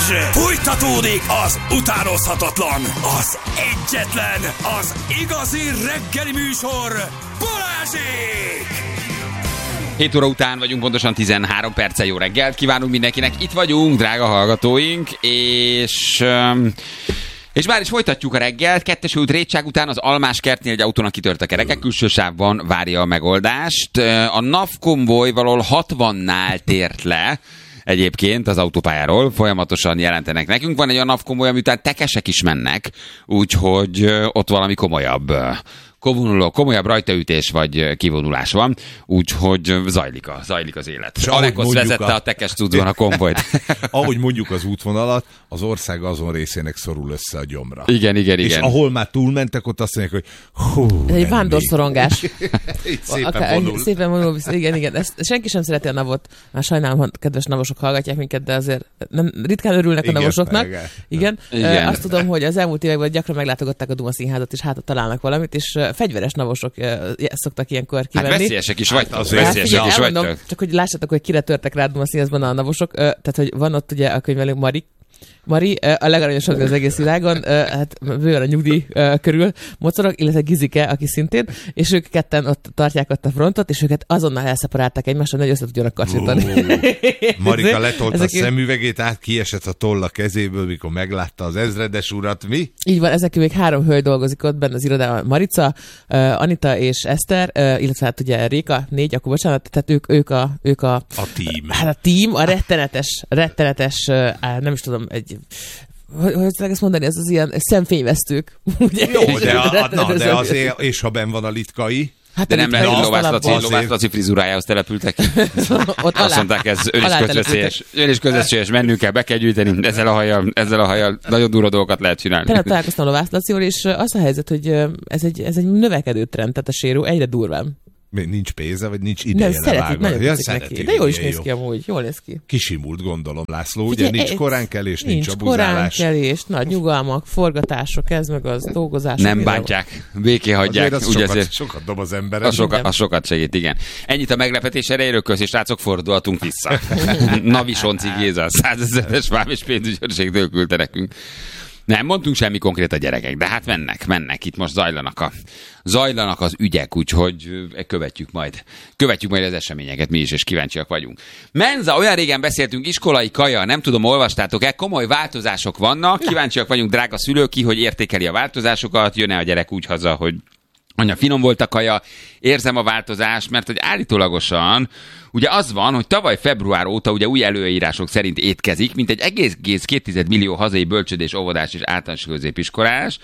Fújtatódik az utánozhatatlan, az egyetlen, az igazi reggeli műsor, Balázsék! 7 óra után vagyunk, pontosan 13 perccel. Jó reggelt kívánunk mindenkinek. Itt vagyunk, drága hallgatóink, és már is folytatjuk a reggelt. Kettesült rétság után az Almáskertnél egy autónak kitört a kerekek, külső sávban várja a megoldást. A NAV konvoj valahol 60-nál tért le egyébként az autópályáról, folyamatosan jelentenek nekünk. Van egy olyan NAV konvoj, ami után tekesek is mennek, úgyhogy ott valami komolyabb rajtaütés vagy kivonulás van, úgyhogy zajlik az élet. Alekosz vezette a tekes tudvon a konvojt. Ahogy mondjuk az útvonalat, az ország azon részének szorul össze a gyomra. Igen. És ahol már túlmentek, ott azt mondják, hogy ez egy vándorszorongás. Szépen vonul. Igen. Ezt senki sem szereti a navot. Már sajnálom, hogy kedves navosok hallgatják minket, de azért nem, ritkán örülnek a navosoknak. Igen. Azt tudom, hogy az elmúlt években gyakran meglátogatták a Duma Színházat, és hát találnak valamit, és fegyveres navosok szoktak ilyenkor kivenni. Hát veszélyesek is vagytok. Csak hogy lássátok, hogy kire törtek rá Duma Színházban a navosok. Tehát, hogy van ott ugye a könyvelő Mari, a legaranyosabb az egész világon, hát bőven a nyugdíj körül mocorog, illetve Gizike, aki szintén, és ők ketten ott tartják ott a frontot, és őket azonnal elszeparálták egymástól, hogy össze tudjanak kacsintani. Marika letolt a szemüvegét, kiesett a toll a kezéből, mikor meglátta az ezredes urat, mi? Így van, ezek még 3 hölgy dolgozik ott benne az irodában, Marica, Anita és Eszter, illetve hát ugye Réka, 4, akkor bocsánat, tehát ők a team. Hát a team, a rettenetes, nem is tudom, hogy ezt mondani, ez az ilyen szemfényvesztők. Ugye? Jó, de azért, és ha benn van a Litkai... Hát de nem lehet, hogy Lovász Laci frizurájához települtek. Azt mondták, ez ön is közösséges, mennünk kell, be kell gyűjteni, ezzel a hajjal nagyon durva dolgokat lehet csinálni. Tehát találkoztam Lovász Lacival, és az a helyzet, hogy ez egy növekedő trend, tehát a sérül egyre durván. Nincs pénze, vagy nincs ideje levágni. Neki. De jól is néz ki amúgy, jól néz ki. Kisimult, gondolom, László, ugye nincs koránkelés, nincs abuzálás. Nincs koránkelés, nagy nyugalmak, forgatások, ez meg az dolgozások. Nem bántják, béké hagyják. Azért sokat dob az ember. Az sokat segít, igen. Ennyit a meglepetés erejéről, és srácok, fordulhatunk vissza. Navi Sonci Géza, 100 000-es vám és pénzügyőrség küldte nekünk. Nem mondtunk semmi konkrét a gyerekek, de hát mennek. Itt most zajlanak az ügyek, úgyhogy követjük majd az eseményeket mi is, és kíváncsiak vagyunk. Menza, olyan régen beszéltünk, iskolai kaja, nem tudom, olvastátok-e, komoly változások vannak, kíváncsiak vagyunk, drága szülők, ki, hogy értékeli a változásokat, jön-e a gyerek úgy haza, hogy anya, finom volt a kaja, érzem a változást, mert hogy állítólagosan ugye az van, hogy tavaly február óta ugye új előírások szerint étkezik, mint egy 1,2 millió hazai bölcsődés, óvodás és általános középiskolás,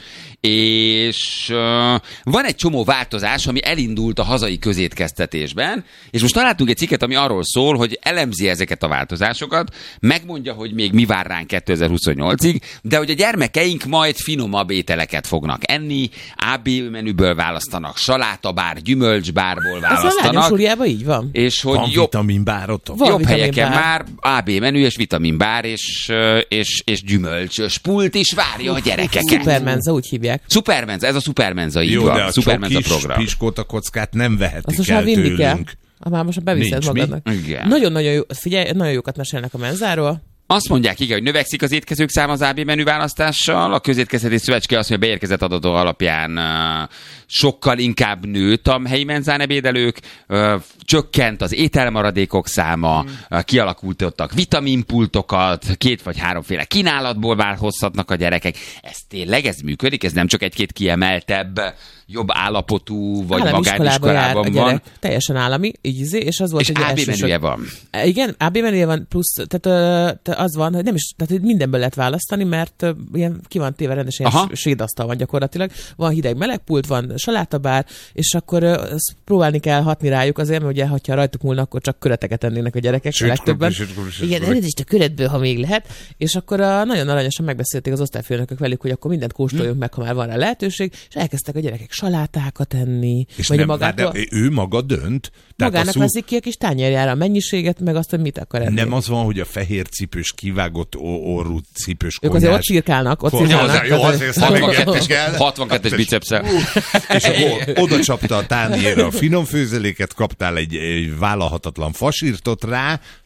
és van egy csomó változás, ami elindult a hazai közétkeztetésben, és most találtunk egy cikket, ami arról szól, hogy elemzi ezeket a változásokat, megmondja, hogy még mi vár ránk 2028-ig, de hogy a gyermekeink majd finomabb ételeket fognak enni, AB menüből választanak, salátabár, gyümölcsbárból választanak. Ez a lányos súlyában így van. És hogy vitaminbár ott. Jobb helyeken már AB menü és vitaminbár és gyümölcs spult is várja a gyerekeket. Supermenza, úgy hívják. Supermenza, ez a Supermenza, így jó, van. De a Supermenza program. piskóta kockát nem vehetik azt el tőlünk. Kell. Már most beviszed magadnak. Nagyon-nagyon jó, figyelj, nagyon jókat mesélnek a menzáról. Azt mondják, igen, hogy növekszik az étkezők száma az AB menü választással. A Közétkeztetés Szövetség azt mondja, beérkezett adatok alapján sokkal inkább nőtt a helyi menzán ebédelők, csökkent az ételmaradékok száma, kialakultak vitaminpultokat, 2 vagy 3 féle kínálatból hozhatnak a gyerekek. Ez működik, ez nem csak egy-két kiemeltebb, jobb állapotú, vagy magániskolában van. Teljesen állami, így, és az volt, és AB menüje van. Igen, AB menüje van, plusz, tehát az van, hogy nem is, tehát hogy mindenből lehet választani, mert ilyen ki van téve rendesen, sédasztal van gyakorlatilag. Van hideg-meleg pult, van salátabár, és akkor próbálni kell hatni rájuk azért, mert ugye, ha rajtuk múlna, akkor csak köreteket ennének a gyerekek legtöbben. Igen, elnézést a köretből, ha még lehet. És akkor nagyon aranyosan megbeszélték az osztályfőnökök velük, hogy akkor mindent kóstoljunk meg, ha már van rá lehetőség, és elkezdtek a gyerekek salátákat enni. És vagy nem, de ő maga dönt. Magának veszik ki a kis tányérjára a mennyiséget, meg azt, hogy mit akar enni. Nem az van, hogy a fehér cipős, kivágott orrú cipős konyhás. Ők azért ott cirkálnak. Jó, azért 62-es bicepszel. És akkor oda csapta a tányérra a finom főzeléket, kaptál egy vállalhatatlan fasírtot rá,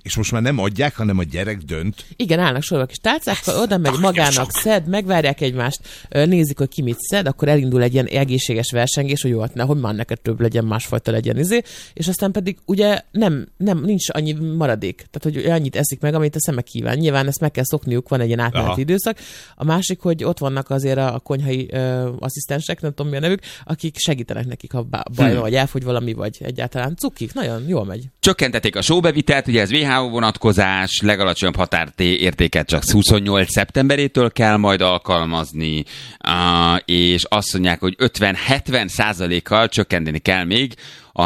És most már nem adják, hanem a gyerek dönt. Igen, állnak sorba kis tálcákkal, oda megy magának, szed, megvárják egymást, nézik, hogy ki mit szed, akkor elindul egy ilyen egészséges versengés, hogy jó, hát nehogy már neked több legyen, másfajta legyen és aztán pedig ugye nincs annyi maradék, tehát hogy annyit eszik meg, amit a szeme kíván. Nyilván ezt meg kell szokniuk, van egy ilyen átmeneti időszak. A másik, hogy ott vannak azért a konyhai asszisztensek, nem tudom mi a nevük, akik segítenek nekik, ha baj van, vagy elfogy valami, vagy egyáltalán cukik. Nagyon jól megy. Csökkentették a sóbevitelt, ugye ez WHO vonatkozás, legalacsonyabb határértéket csak 28 szeptemberétől kell majd alkalmazni, és azt mondják, hogy 50-70%-kal csökkenteni kell még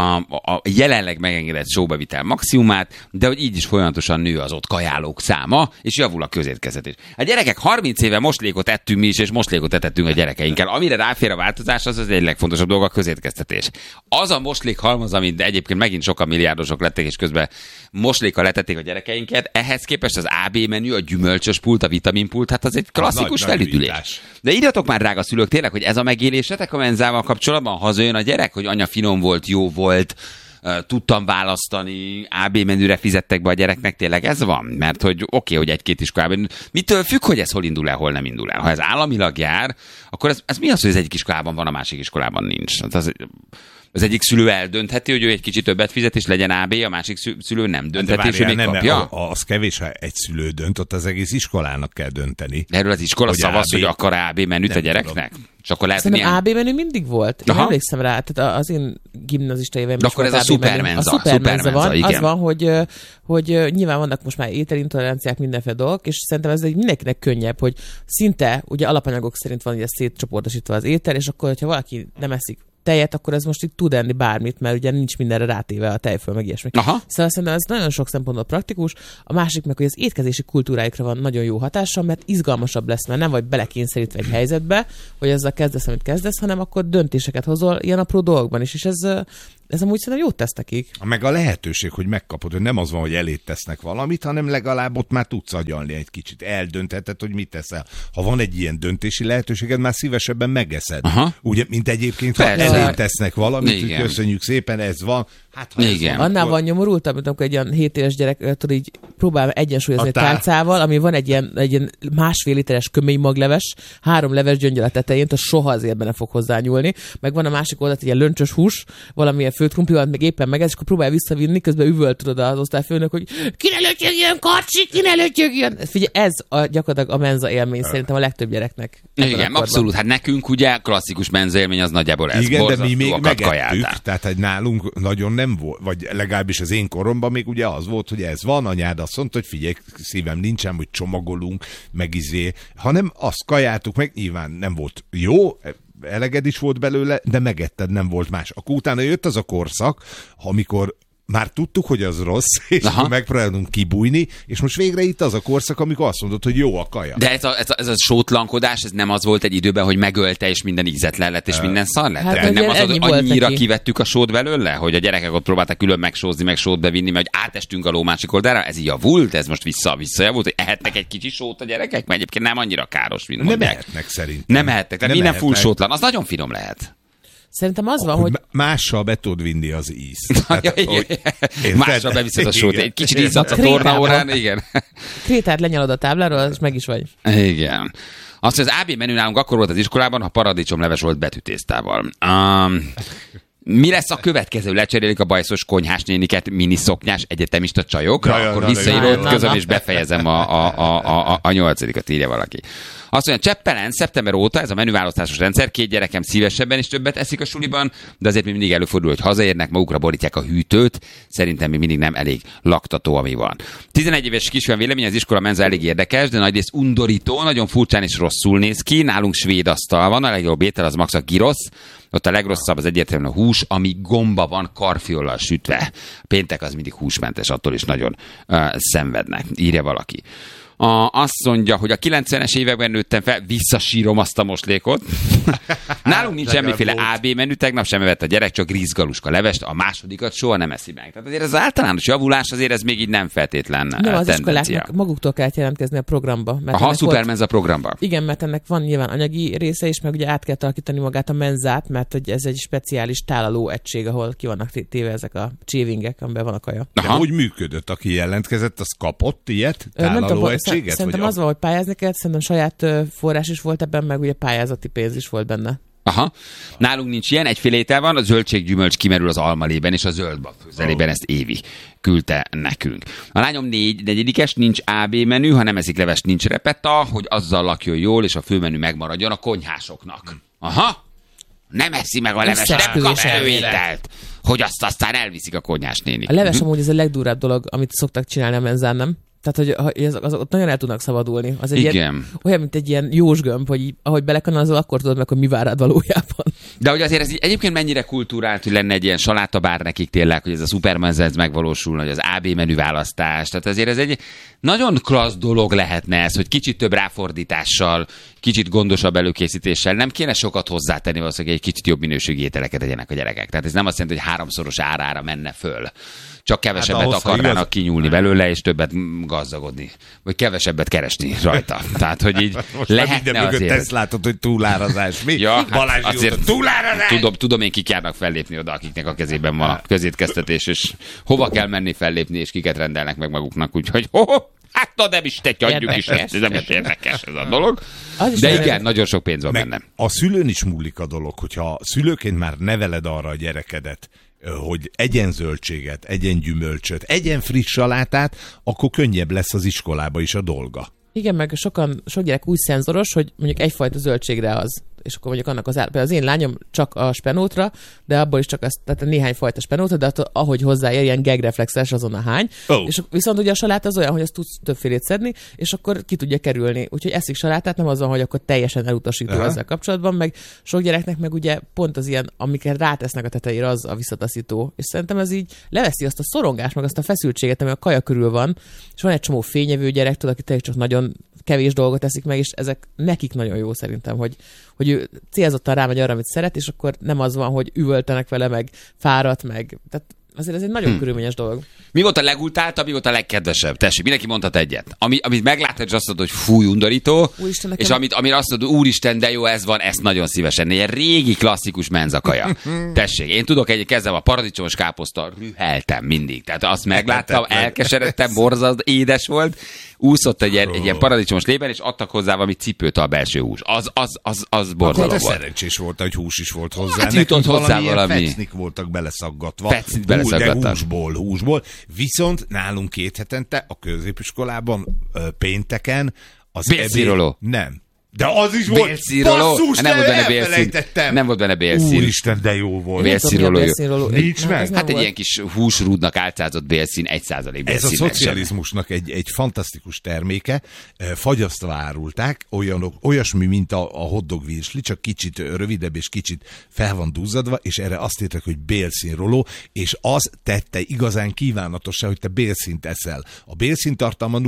a jelenleg megengedett sóbevitel maximumát, de hogy így is folyamatosan nő az ott kajálók száma, és javul a közétkeztetés. A gyerekek 30 éve moslékot ettünk mi is, és moslékot etettünk a gyerekeinkkel. Amire ráfér a változás, az egy legfontosabb dolog, a közétkeztetés. Az a moslék halmaz, amit egyébként megint sokan milliárdosok lettek, és közben moslékkal letették a gyerekeinket, ehhez képest az AB menü, a gyümölcsös pult, a vitaminpult, hát az egy klasszikus felüdülés. De írjatok már, drága szülők, tényleg, hogy ez a megélésetek a menzával kapcsolatban, hazajön a gyerek, hogy anya finom volt, jó volt, tudtam választani, AB menüre fizettek be a gyereknek, tényleg ez van? Mert hogy oké, hogy egy-két iskolában. Mitől függ, hogy ez hol indul el, hol nem indul el? Ha ez államilag jár, akkor ez mi az, hogy az egyik iskolában van, a másik iskolában nincs? Az egyik szülő eldöntheti, hogy ő egy kicsit többet fizet, és legyen AB, a másik szülő nem döntheti, és ő még kapja? Az kevés, ha egy szülő dönt, ott az egész iskolának kell dönteni. Erről az iskola szavaz, hogy akar AB menüt a gyereknek? És akkor lehet, szerintem AB menü mindig volt. Én emlékszem rá, tehát az én gimnazista éveim is volt. Akkor ez a szupermenza. A szupermenza van. Igen. Az van, hogy nyilván vannak most már ételintoleranciák, mindenféle dolgok, és szerintem ez mindenkinek könnyebb, hogy szinte ugye alapanyagok szerint van ugye szétcsoportosítva az étel, és akkor, hogyha valaki nem eszik tejet, akkor ez most itt tud enni bármit, mert ugye nincs mindenre rátéve a tejföl, meg ilyesmi. Szóval szerintem ez nagyon sok szempontból praktikus. A másik meg, hogy az étkezési kultúráikra van nagyon jó hatással, mert izgalmasabb lesz, mert nem vagy belekényszerítve egy helyzetbe, hogy ezzel kezdesz, amit kezdesz, hanem akkor döntéseket hozol ilyen apró dolgokban is, és ez amúgy szerintem jót tesz nekik. Meg a lehetőség, hogy megkapod, hogy nem az van, hogy elét tesznek valamit, hanem legalább ott már tudsz agyalni egy kicsit. Eldöntheted, hogy mit teszel. Ha van egy ilyen döntési lehetőséged, már szívesebben megeszed. Ugye, mint egyébként, ha elét tesznek valamit, hogy köszönjük szépen, ez van. Hát, igen. Annál van nyomorultabb, mint amikor egy ilyen 7 éves gyerek tud így próbál egyensúlyozni a tálcával, ami van egy ilyen 1,5 literes kömény magleves, 3 leves gyöngyöl a tetején, tehát soha az életben nem fog hozzányúlni. Meg van a másik oldalt egy ilyen löncsös hús, valamilyen főtt krumplival, meg éppen meg ez, és akkor próbál visszavinni, közben üvölt tudod az osztályfőnök, hogy ki ne lötyögjön, karcsi, ki ne lötyögjön. Figyelj, ez gyakorlatilag a menza élmény szerintem a legtöbb gyereknek. Igen, abszolút. Hát nekünk ugye klasszikus menza élmény az nagyjából ez. Igen, de mi még megettük, tehát hogy nálunk nagyon nem volt, vagy legalábbis az én koromban még ugye az volt, hogy ez van, anyád azt mondta, hogy figyelj, szívem nincsen, hogy csomagolunk, meg hanem azt kajáltuk meg, nyilván nem volt jó, eleged is volt belőle, de megetted, nem volt más. Akkor utána jött az a korszak, amikor már tudtuk, hogy az rossz, és megpróbálunk kibújni, és most végre itt az a korszak, amikor azt mondod, hogy jó a kaja. De ez a sótlankodás, ez nem az volt egy időben, hogy megölte, és minden ízetlen lett, és minden szar lett? Hát, nem az, hogy annyira kivettük a sót belőle, hogy a gyerekek ott próbálták külön megsózni, meg sót bevinni, mert hogy átestünk a ló másik oldalára, ez így javult, ez most visszajavult, hogy ehetnek egy kicsi sót a gyerekek, mert egyébként nem annyira káros, mint mondják. Nem ehetnek szerintem. Nem ehettek, tehát minden full sótlan, az nagyon finom lehet. Szerintem az van, hogy mással be tudod vinni az ízt. Mással beviszed a sót. Egy kicsit izzadsz a tornaórán, igen. Krétát lenyalod a tábláról, és meg is vagy. Igen. Azt, hogy az AB menü nálunk akkor volt az iskolában, ha paradicsomleves volt betűtésztával. Mi lesz a következő? Lecserélik a bajszos konyhás néniket miniszoknyás egyetemista csajokra? Akkor visszaírod, közöm és befejezem a 8-at, írja valaki. Azt mondja, Cseppelen szeptember óta ez a menüválasztásos rendszer, 2 gyerekem szívesebben is többet eszik a suliban, de azért még mindig előfordul, hogy hazaérnek, magukra borítják a hűtőt. Szerintem még mindig nem elég laktató, ami van. 11 éves kisfiam vélemény, az iskola menza elég érdekes, de nagyrészt undorító, nagyon furcsán és rosszul néz ki. Nálunk svéd asztal van, a legjobb étel az max a gyrosz. Ott a legrosszabb az egyértelműen a hús, ami gomba van karfiollal sütve. A péntek az mindig húsmentes, attól is nagyon szenvednek, írja valaki. Azt mondja, hogy a 90-es években nőttem fel, visszasírom azt a moslékot. Nálunk nincs semmiféle AB menü, tegnap sem evett a gyerek, csak rizgaluska levest, a másodikat soha nem eszi meg. Tehát azért az általános javulás azért ez még így nem feltétlen nem, az tendencia. iskoláknak maguktól kell jelentkezni a programba. A szupermenza programba. Igen, mert ennek van nyilván anyagi része is, meg ugye át kell alakítani magát a menzát, mert hogy ez egy speciális tálaló egység, ahol ki vannak téve ezek a csívingek, amiben van a kaja. De hogy működött? Aki jelentkezett, az kapott ilyet? Tálaló egységet? Szerintem az van, hogy pályázni kellett, szerintem saját forrás is volt ebben, meg ugye pályázati pénz is volt benne. Aha. Nálunk nincs ilyen, egyféle étel van, a zöldséggyümölcs kimerül az almalében, és a zöldbab főzelében ezt Évi küldte nekünk. A lányom negyedikes, nincs AB menü, ha nem eszik levest, nincs repetta, hogy azzal lakjon jól, és a főmenü megmaradjon a konyhásoknak. Aha. Nem eszi meg a leves, nem kap előételt, hogy azt aztán elviszik a konyhás nénik. A leves amúgy ez a legdurább dolog, amit szoktak csinálni a menzán, nem? Tehát, hogy az ott nagyon el tudnak szabadulni. Az egy ilyen, olyan, mint egy ilyen jósgömb, hogy ahogy belekanalazol, akkor tudod meg, hogy mi vár rád valójában. De hogy azért ez egyébként mennyire kultúrált, hogy lenne egy ilyen salátabár nekik tényleg, hogy ez a szupermenza megvalósulna, hogy az AB menü választás. Tehát azért ez egy nagyon klassz dolog lehetne ez, hogy kicsit több ráfordítással, kicsit gondosabb előkészítéssel, nem kéne sokat hozzátenni, valószínűleg egy kicsit jobb minőségű ételeket tegyenek a gyerekek. Tehát ez nem azt jelenti, hogy 3-szoros árára menne föl. Csak kevesebbet akarnának kinyúlni belőle, és többet gazdagodni. Vagy kevesebbet keresni rajta. Tehát, hogy így most lehetne azért. Ezt látod, hogy túlárazás. Mi? Ja, hát azért túlárazás! Tudom én, kik járnak fellépni oda, akiknek a kezében van a közétkeztetés, és hova kell menni fellépni, és kiket rendelnek meg maguknak. Úgyhogy hát na nem is adjuk is ezt, nem is érdekes ez a dolog. De igen, nagyon sok pénz van benne. A szülőn is múlik a dolog, hogyha szülőként már neveled arra a gyerekedet, hogy egyen zöldséget, egyen gyümölcsöt, egyen friss salátát, akkor könnyebb lesz az iskolába is a dolga. Igen, meg sok gyerek úgy szenzoros, hogy mondjuk egyfajta zöldségre az. És akkor mondjuk annak az én lányom csak a spenótra, de abból is csak tehát néhány fajta spenótra, de ahogy hozzáér, ilyen gagreflexes azon a hány. És viszont ugye a salát az olyan, hogy azt tudsz többfélét szedni, és akkor ki tudja kerülni. Úgyhogy eszik salátát, nem azon, hogy akkor teljesen elutasító ezzel kapcsolatban, meg sok gyereknek meg ugye pont az ilyen, amiket rátesznek a tetejére, az a visszataszító. És szerintem ez így leveszi azt a szorongást, meg azt a feszültséget, ami a kaja körül van, és van egy csomó fényevő gyerek, tudod, aki tényleg csak nagyon kevés dolgot eszik meg, és ezek nekik nagyon jó szerintem, hogy ő célzottan rámegy arra, amit szeret, és akkor nem az van, hogy üvöltenek vele, meg fáradt, meg... Tehát azért ez egy nagyon körülményes dolog. Mi volt a legutáltabb, mi volt a legkedvesebb? Tessék, mindenki mondhat egyet. Amit meglátod, és azt mondod, hogy fúj, undorító, Úristen, és amire azt mondod, úristen, de jó, ez van, ezt nagyon szívesen. Ilyen régi, klasszikus menzakaja. Tessék, én tudok kezdem a paradicsomos káposzta, rüheltem mindig. Tehát azt megláttam, elkeseredtem, borzasztó édes volt, úszott egy ilyen paradicsomos lében, és adtak hozzá valami cipőt a belső hús. Az borzalom volt. Szerencsés volt, hogy hús is volt hozzá. Hát jutott hozzá valami. Fecnik voltak beleszaggatva. De húsból. Viszont nálunk 2 hetente a középiskolában pénteken az bélszíroló. Nem. De az is volt. Basszus, nem volt benne bélszín. Nem volt benne bélszín. Úristen, de jó volt. Bélszíroló. Nincs meg. Hát egy ilyen kis húsrúdnak álcázott bélszín, 1% bélszín. Ez a szocializmusnak egy fantasztikus terméke. Fagyasztva árulták, olyasmi, mint a hotdog virsli, csak kicsit rövidebb és kicsit fel van duzzadva, és erre azt írták, hogy bélszínroló, és az tette igazán kívánatossá, hogy te bélszínt eszel. A bélszín tartalma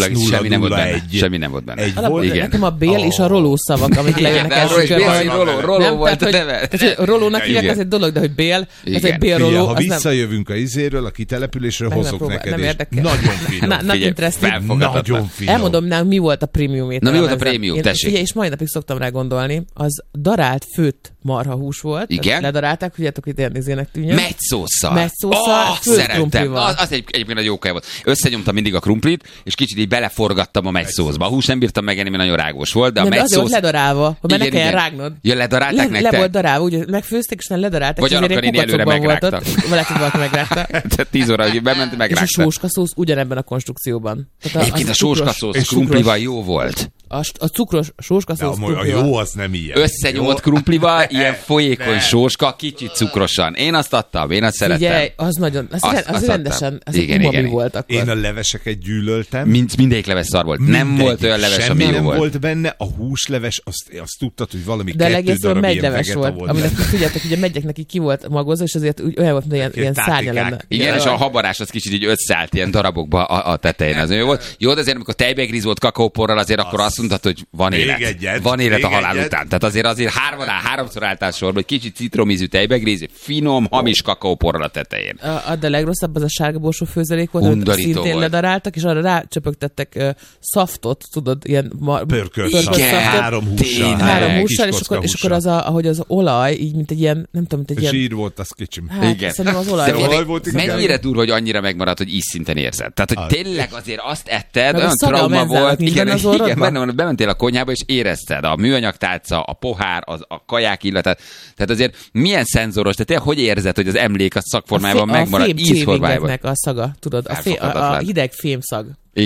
0,001. Semmi nem volt benne. Nekem a bél és a roló szavak, amik lejönnek első. Roló volt a neve. Rolónak hívják, ez egy dolog, de hogy bél, ez egy bélroló. Ha visszajövünk a izéről, a kitelepülésről, hozok neked. Nem érdekel. Nagyon finom. Nagyon finom. Elmondom, mi volt a prémium étel. Na, mi volt a prémium, tessék. Figyelj, és mai napig szoktam rá gondolni, az darált főtt marhahús volt. Igen. Ledarálták, tudjátok, hogy érnézének tűnjön. Megysósszal. Főtt krumplival. Az egyébként a jó kaj volt. Összenyomtam mindig a krumplit, és kicsit így beleforgattam a megysószba. A hús nem bírtam megenni, mert nagyon rágós volt, de a megysósz... azért volt ledarálva, hogy ne kelljen rágnod. Ja, ledarálták nektek? Le volt darálva, úgy megfőzték, és nem ledarálták. Vagy annak én előre megrágtam. Lehet, hogy valaki megrágta. Tehát 10 óra, hogy bement, megrágta. És a sóskaszósz ugyanebben a konstrukcióban. Egyébként a sóskaszósz krumplival jó volt. A cukros sóska szósz krumplival. Jó, az nem ilyen. Összenyomott krumplival, ilyen folyékony sóska, kicsit cukrosan. Én azt adtam, én azt szerettem. Figyelj, az nagyon, az rendesen, az umami volt akkor. Én a leveseket gyűlöltem. Mindegyik leves szar volt. Nem volt olyan leves, ami jó nem volt. volt benne, a húsleves, azt tudtad, hogy valami de 2 darab ilyen leves volt. Aminek tudjátok, hogy a megyek neki ki volt magozva, és azért olyan volt, mint ilyen szárnya lenne. Igen, és a habarás az kicsit így összeállt ilyen darabokba a tetején. Az jó volt. Jó, de azért amikor tejbegríz volt kakaóporral, azért akkor azt mondtad, hogy van élet. Van élet a halál után. Tehát azért háromszor álltál sorba, hogy kicsit citromízű tejbegríz, finom, hamis kakaóporral a tetején. De legrosszabb az a sárga borsó főzelék volt, amit szintén ledaráltak, és arra rácsöpögtettek szaftot, tudod, ilyen pörkölt szaftot. 3 hússal, és akkor az, ahogy az olaj, így mint egy ilyen, nem tudom, mint egy ilyen... Zsír volt, az kicsim. Igen. Szerintem az olaj volt. Mennyire durva, hogy annyira megmaradt, hogy ízszinten érzed. Tehát, hogy tényleg azért azt etted, olyan trauma volt. Igen, bementél a konyhába, és érezted a műanyag tálca, a pohár, a kaják illatát. Tehát azért milyen szenzoros, tehát tényleg hogy érzed, hogy az emlék a szakformájában megmarad ízformájában. A szaga, tudod, a hideg fémszag.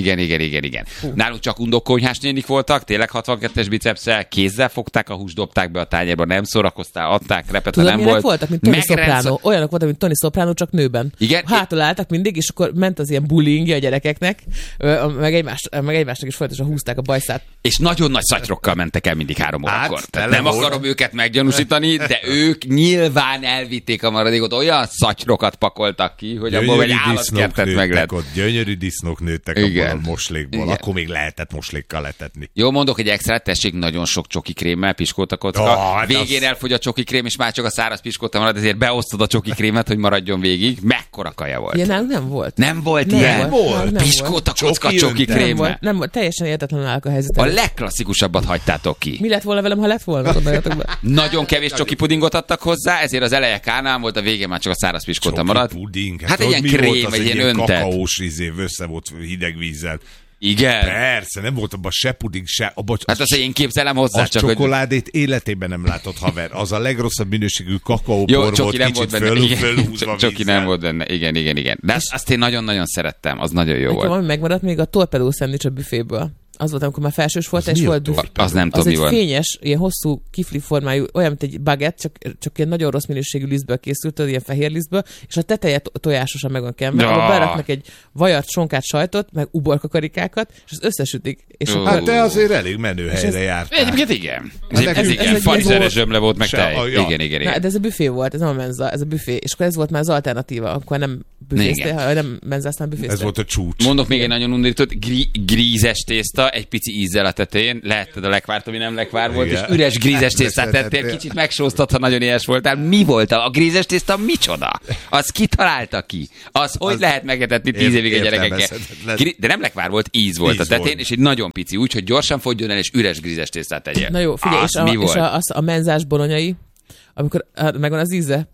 Igen. Nálunk csak undokonyhás nénik voltak, tényleg 62-es bicepsszel, kézzel fogták a húst, dobták be a tányérba, nem szórakoztál, adták, repet, tudod, nem volt. voltak, mint Tony Soprano. Olyanok voltak, mint Tony Soprano, csak nőben. Igen? Hátul álltak mindig, és akkor ment az ilyen bullyingja a gyerekeknek, meg egymásnak is folyamatosan húzták a bajszát. És nagyon nagy szatyrokkal mentek el mindig 3 órakor. Tehát nem akarom őket meggyanúsítani, de ők nyilván elvitték a maradékot, olyan szatyrokat pakoltak ki, hogy abból egy állatkertet meg lehet. Gyönyörű disznók nőttek a moslékból. Igen. Akkor még lehetett moslékkal letetni. Jó, mondok egy extra, tessék nagyon sok csoki krémmel, piskóta kocka. Végén elfogy a csoki krém, és már csak a száraz piskóta marad, ezért beosztod a csoki krémet, hogy maradjon végig. Mekkora kaja volt. Ja, nem volt. Nem volt ilyen? Piskóta kocka csoki krémmel. Nem volt. Teljesen értetlen állok a helyzet. A legklasszikusabbat hagytátok ki. Mi lett volna velem, ha lett volna? Nagyon kevés csoki pudingot adtak hozzá, ezért az eleje kánál volt, a végén már csak a száraz piskóta maradt. Hát egy ilyen krém, egy ilyen öntet. Kakaós össze volt hideg vízzel. Igen. Persze, nem volt abban se puding, se... Hát azt én képzelem hozzá. A csokoládét életében nem látott, haver. Az a legrosszabb minőségű kakaópor volt, kicsit fölhúzva Csoki nem volt benne. Igen. De azt én nagyon-nagyon szerettem, az nagyon jó volt. Ami megmaradt még a torpedó szendvics a büféből. Az volt, amikor már felsős volt, és volt büfé. Az nem tudom, mi volt. Az egy fényes, ilyen hosszú kifli formájú, olyan, mint egy baguette, csak ilyen nagyon rossz minőségű lisztből készült, ilyen fehér lisztből, és a teteje tojásosan meg van kenve, abba beraknak egy vajart, sonkát, sajtot, meg uborkakarikákat, és az összesütik. Hát te azért elég menő helyre jártál. Egyébként igen. Ez igen, farizeres zsömle volt, meg tej. Igen. De ez a büfé volt, ez nem a menza, ez a büfé. És akkor ez volt már az alternatíva, akkor nem büféztél, nem menzáztál, büféztél. Ez volt a csúcs. Mondok még egy nagyon undorítót, grízes tészta, egy pici ízzel a tetején, lehetted a lekvárt, ami nem lekvár volt, és üres grízes tésztát tettél, kicsit megsóztad, ha nagyon éhes voltál. Mi volt a grízes tészta? Micsoda? Az kitalálta ki? Hogy lehet megetetni 10 évig a gyerekekkel? De nem lekvár volt, íz volt a tetején, és egy nagyon pici, úgy, hogy gyorsan fogjon el, és üres grízes tésztát tegyél. Na jó, figyelj, és a menzás bolonyai, amikor megvan az íze.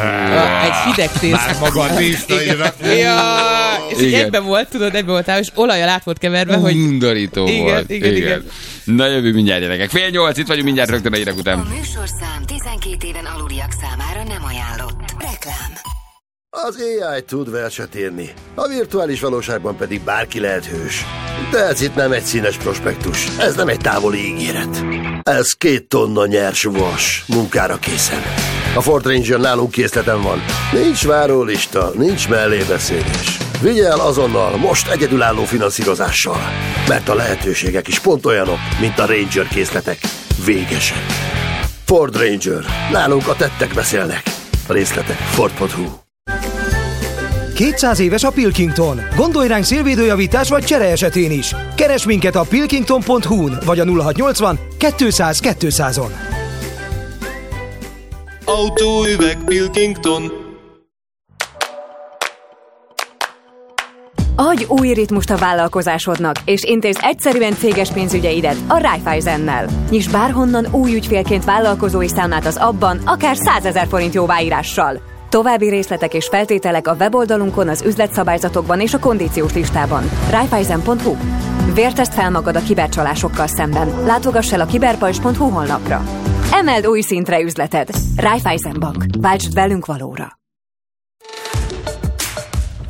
Egy hideg tészta. Már maga a tészta. És így egyben voltál, és olajjal át volt keverve, hogy... Undorító volt. Igen. Na jövő mindjárt, gyerekek. 7:30, itt vagyunk mindjárt rögtön a hírek után. A műsorszám 12 éven aluliak számára nem ajánlott. Reklám. Az AI tud verset írni, a virtuális valóságban pedig bárki lehet hős. De ez itt nem egy színes prospektus, ez nem egy távoli ígéret. Ez 2 tonna nyers vas, munkára készen. A Ford Ranger nálunk készleten van. Nincs várólista, nincs mellébeszélés. Vigye el azonnal, most egyedülálló finanszírozással. Mert a lehetőségek is pont olyanok, mint a Ranger készletek. Végesek. Ford Ranger. Nálunk a tettek beszélnek. A részletek Ford.hu. 200 éves a Pilkington. Gondolj ránk szélvédőjavítás vagy csere esetén is. Keresd minket a pilkington.hu-n vagy a 0680 200 200-on. Autóüveg Pilkington. Adj új ritmust a vállalkozásodnak, és intézz egyszerűen céges pénzügyeidet a Raiffeisennel. Nyisd bárhonnan új ügyfélként vállalkozói számlát az abban, akár 100 000 forint jóváírással. További részletek és feltételek a weboldalunkon, az üzletszabályzatokban és a kondíciós listában. Raiffeisen.hu. Vértezd fel magad a kibercsalásokkal szemben. Látogass el a kiberpajzs.hu honlapra. Emeld új szintre üzleted. Raiffeisen Bank. Váltsd velünk valóra.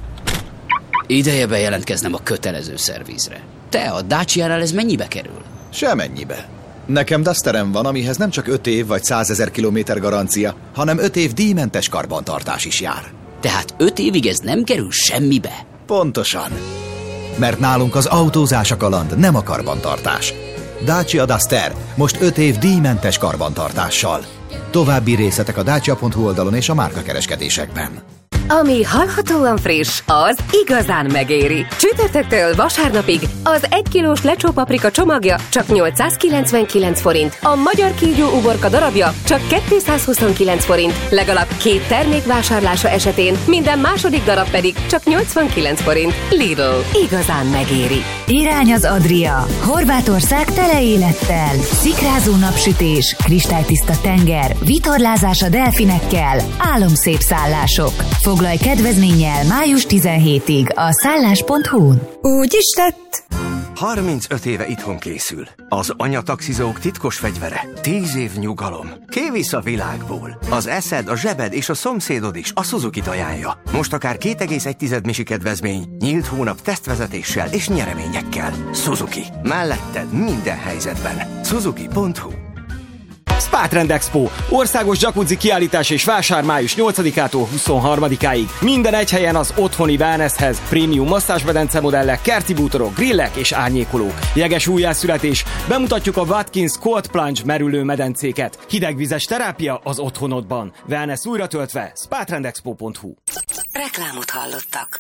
Ideje bejelentkeznem a kötelező szervizre. Te, a Dacia-nál ez mennyibe kerül? Semennyibe. Nekem Dusterem van, amihez nem csak 5 év vagy 100 000 kilométer garancia, hanem 5 év díjmentes karbantartás is jár. Tehát 5 évig ez nem kerül semmibe? Pontosan. Mert nálunk az autózás a kaland, nem a karbantartás. Dacia Duster most 5 év díjmentes karbantartással. További részletek a dacia.hu oldalon és a márkakereskedésekben. Ami hallhatóan friss, az igazán megéri. Csütörtöktől vasárnapig az 1 kilós lecsó paprika csomagja csak 899 forint, a magyar kígyó uborka darabja csak 229 forint, legalább 2 termék vásárlása esetén minden második darab pedig csak 89 forint. Lidl. Igazán megéri. Irány az Adria. Horvátország tele élettel. Szikrázó napsütés, kristálytiszta tenger, vitorlázás a delfinekkel, álomszép szállások. Foglalj kedvezménnyel május 17-ig a szállás.hu-n. Úgy is tett. 35 éve itthon készül. Az anyataxizók titkos fegyvere. 10 év nyugalom. Kivisz a világból. Az eszed, a zsebed és a szomszédod is a Suzuki-t ajánlja. Most akár 2,1 misi kedvezmény, nyílt hónap tesztvezetéssel és nyereményekkel. Suzuki. Melletted minden helyzetben. Suzuki.hu. Spa Trend Expo. Országos jacuzzi kiállítás és vásár május 8-ától 23-áig. Minden egy helyen az otthoni wellnesshez. Prémium masszázsmedence modellek, kerti bútorok, grillek és árnyékolók. Jeges újjászületés. Bemutatjuk a Watkins Cold Plunge merülő medencéket. Hidegvizes terápia az otthonodban. Wellness újra töltve. spatrendexpo.hu. Reklámot hallottak.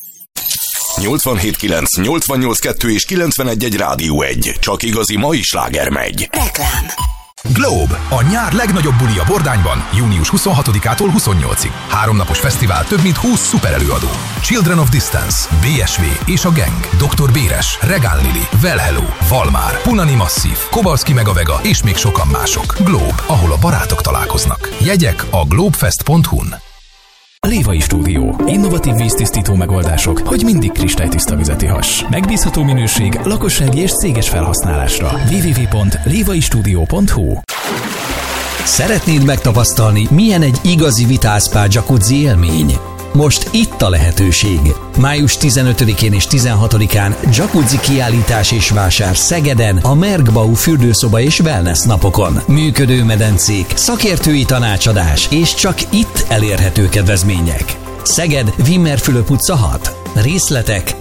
87.9, 88.2 és 91.1 Rádió 1. Csak igazi mai sláger megy. Reklám. Globe, a nyár legnagyobb buli a Bordányban, június 26-ától 28-ig. 3 napos fesztivál, több mint 20 szuperelőadó. Children of Distance, BSV és a Gang, Dr. Béres, Regán Lili, Well Hello, Valmár, Punani Massive, Kobalski Megavega és még sokan mások. Globe, ahol a barátok találkoznak. Jegyek a globefest.hu-n. Lévai Stúdió. Innovatív víztisztító megoldások, hogy mindig kristálytiszta vizet ihass. Megbízható minőség, lakossági és céges felhasználásra. www.lévaistudio.hu. Szeretnéd megtapasztalni, milyen egy igazi Vitalspa jacuzzi élmény? Most itt a lehetőség. Május 15-én és 16-án jacuzzi kiállítás és vásár Szegeden a Merkbau fürdőszoba és wellness napokon. Működő medencék, szakértői tanácsadás és csak itt elérhető kedvezmények. Szeged, Wimmer-Fülöp utca 6. Részletek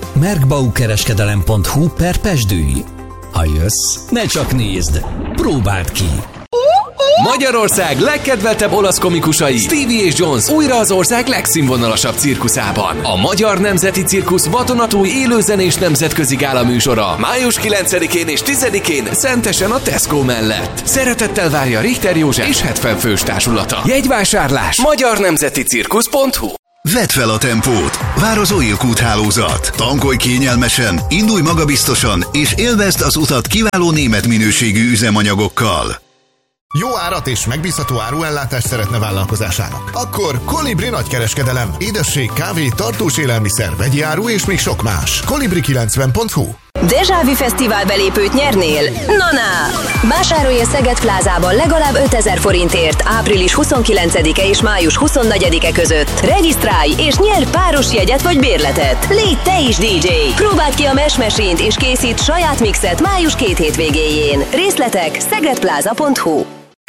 merkbaukereskedelem.hu/Pestdüj. Ha jössz, ne csak nézd, próbáld ki! Magyarország legkedveltebb olasz komikusai Stevie és Jones újra az ország legszínvonalasabb cirkuszában. A Magyar Nemzeti Cirkusz vadonatúj élőzenés nemzetközi gála műsora május 9-én és 10-én Szentesen a Tesco mellett. Szeretettel várja Richter József és 70 fős társulata. Jegyvásárlás magyarnemzeticirkusz.hu. Vedd fel a tempót! Vár az Oil úthálózat. Tankolj kényelmesen, indulj magabiztosan, és élvezd az utat kiváló német minőségű üzemanyagokkal. Jó árat és megbízható áruellátást szeretne vállalkozásának? Akkor Kolibri nagykereskedelem. Édesség, kávé, tartós élelmiszer, vegyi áru és még sok más. Kolibri90.hu. Déjà Vu Fesztivál belépőt nyernél? Na! Vásárolj a Szeged Plázában legalább 5000 forintért április 29-e és május 24-e között. Regisztrálj és nyerj páros jegyet vagy bérletet. Légy te is DJ! Próbáld ki a Mesh Machine-t és készít saját mixet május 2 hétvégéjén. Részletek szegedpláza.hu.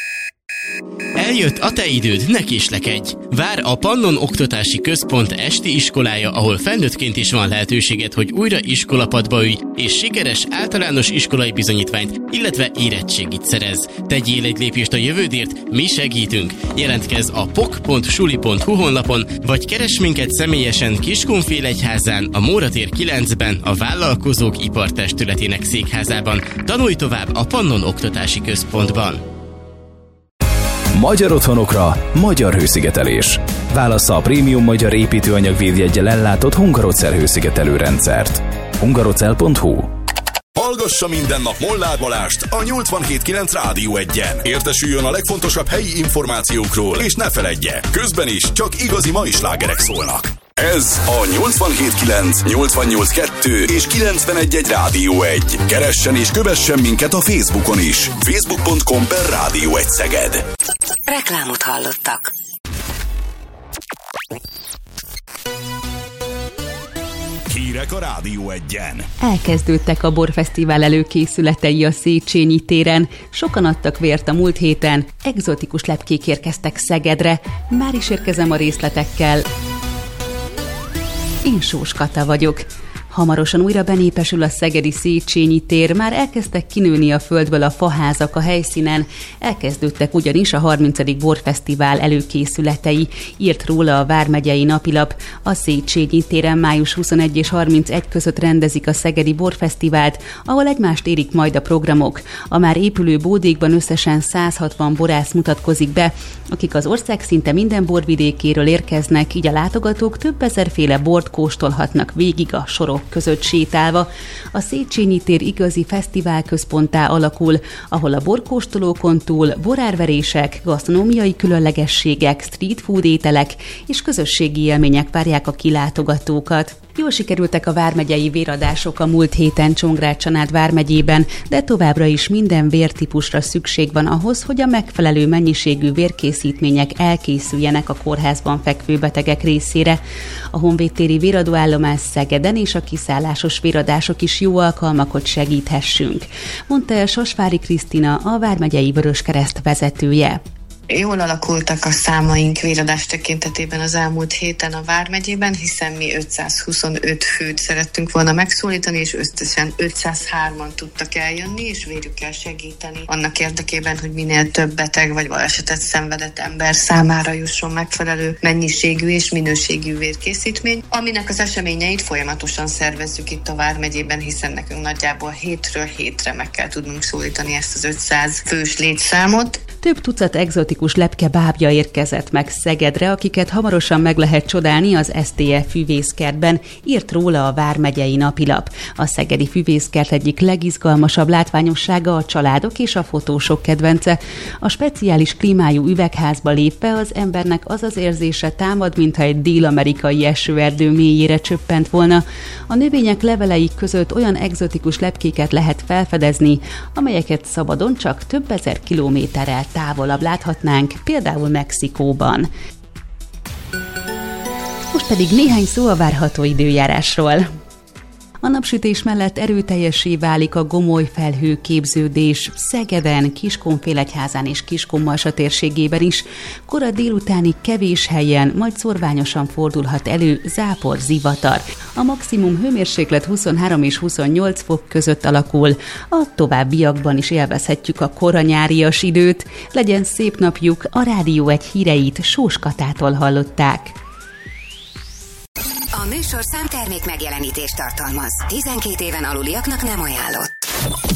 Eljött a te időd, ne késlekedj! Vár a Pannon Oktatási Központ esti iskolája, ahol felnőttként is van lehetőséged, hogy újra iskolapadba ülj, és sikeres általános iskolai bizonyítványt, illetve érettségit szerez. Tegyél egy lépést a jövődért, mi segítünk! Jelentkezz a pok.suli.hu honlapon, vagy keres minket személyesen Kiskunfélegyházán, a Móra tér 9-ben, a Vállalkozók Ipartestületének székházában. Tanulj tovább a Pannon Oktatási Központban! Magyar otthonokra, magyar hőszigetelés. Válassza a prémium magyar építőanyag védjeggyel ellátott Hungarocell hőszigetelő rendszert. hungarocell.hu. Hallgassa minden nap Molnár Balást a 87.9 Rádió 1-en. Értesüljön a legfontosabb helyi információkról, és ne feledje, közben is csak igazi mai slágerek szólnak. Ez a 87.9, 88.2 és 91.1 Rádió 1. Keressen és kövessen minket a Facebookon is. Facebook.com/Rádió 1 Szeged. Reklámot hallottak. hírek a Rádió Egyen. Elkezdődtek a borfesztivál előkészületei a Széchenyi téren. Sokan adtak vért a múlt héten, egzotikus lepkék érkeztek Szegedre. Már is érkezem a részletekkel. Én Sós Kata vagyok. Hamarosan újra benépesül a szegedi Széchenyi tér, már elkezdtek kinőni a földből a faházak a helyszínen, elkezdődtek ugyanis a 30. borfesztivál előkészületei, írt róla a Vármegyei Napilap. A Széchenyi téren május 21 és 31 között rendezik a szegedi borfesztivált, ahol egymást érik majd a programok. A már épülő bódékban összesen 160 borász mutatkozik be, akik az ország szinte minden borvidékéről érkeznek, így a látogatók több ezerféle bort kóstolhatnak végig a sorok között sétálva. A Széchenyi tér igazi fesztiválközponttá alakul, ahol a borkóstolókon túl borárverések, gasztronómiai különlegességek, street food ételek és közösségi élmények várják a kilátogatókat. Jól sikerültek a vármegyei véradások a múlt héten Csongrád-Csanád vármegyében, de továbbra is minden vértípusra szükség van ahhoz, hogy a megfelelő mennyiségű vérkészítmények elkészüljenek a kórházban fekvő betegek részére. A honvédtéri véradóállomás Szegeden és a kiszállásos véradások is jó alkalmak, hogy segíthessünk, mondta el Sasvári Krisztina, a vármegyei Vöröskereszt vezetője. Jól alakultak a számaink véradás tekintetében az elmúlt héten a Vármegyében, hiszen mi 525 főt szerettünk volna megszólítani, és összesen 503-an tudtak eljönni, és vélük kell segíteni annak érdekében, hogy minél több beteg vagy balesetet szenvedett ember számára jusson megfelelő mennyiségű és minőségű vérkészítmény, aminek az eseményeit folyamatosan szervezzük itt a Vármegyében, hiszen nekünk nagyjából hétről hétre meg kell tudnunk szólítani ezt az 500 fős létszámot. Több tucat egzotikus lepke bábja érkezett meg Szegedre, akiket hamarosan meg lehet csodálni az STF füvészkertben, írt róla a Vármegyei Napilap. A szegedi füvészkert egyik legizgalmasabb látványossága a családok és a fotósok kedvence. A speciális klímájú üvegházba lépve az embernek az az érzése támad, mintha egy dél-amerikai esőerdő mélyére csöppent volna. A növények levelei között olyan egzotikus lepkéket lehet felfedezni, amelyeket szabadon csak több ezer kilométerrel távolabb láthatnánk, például Mexikóban. Most pedig néhány szó a várható időjárásról. A napsütés mellett erőteljessé válik a gomoly felhőképződés Szegeden, Kiskunfélegyházán és Kiskunmarsa térségében is. Kora délutánig kevés helyen, majd szorványosan fordulhat elő zápor, zivatar. A maximum hőmérséklet 23 és 28 fok között alakul. A továbbiakban is élvezhetjük a kora nyárias időt. Legyen szép napjuk, a Rádió Egy híreit Sós Katától hallották. A műsorszám termék megjelenítést tartalmaz. 12 éven aluliaknak nem ajánlott.